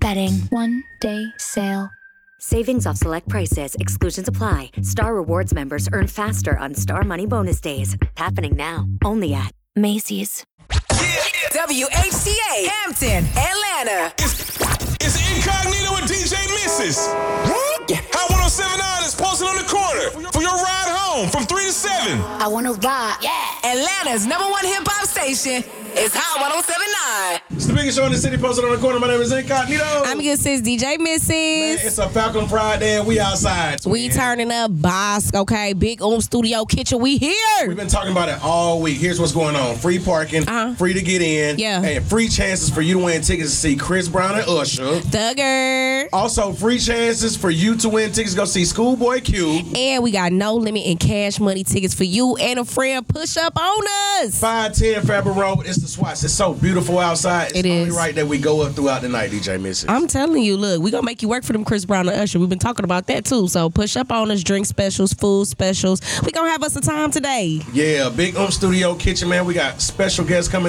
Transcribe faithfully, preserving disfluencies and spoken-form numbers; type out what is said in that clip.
betting. One day sale. Savings off select prices. Exclusions apply. Star Rewards members earn faster on Star Money Bonus Days. Happening now. Only at Macy's. W H C A, Hampton, Atlanta. It's, it's Incognito with D J Missus. Hot one oh seven point nine is posted on the corner for your ride home from three to seven. I wanna ride. Yeah. Atlanta's number one hip hop station is Hot one oh seven point nine. It's the biggest show in the city, posted on the corner. My name is Incognito. I'm your sis, D J Missus. Man, it's a Falcon Friday and we outside. We turning up Bosk, okay? Big Oom Studio Kitchen, we here. We've been talking about it all week. Here's what's going on. Free parking, Uh-huh. free to get in, Yeah. and free chances for you to win tickets to see Chris Brown and Usher. Thugger. Also, free chances for you to win tickets to go see Schoolboy Q. And we got no limit in cash money tickets for you and a friend. Push up on us. five ten Faber Road. It's the Swats. It's so beautiful outside. It's It only is. right that we go up throughout the night, D J Missus. I'm telling you, look, we gonna make you work for them Chris Brown and Usher. We've been talking about that too. So push up on us, drink specials, food specials. We gonna have us a time today. Yeah, Big Um Studio Kitchen, man. We got special guests coming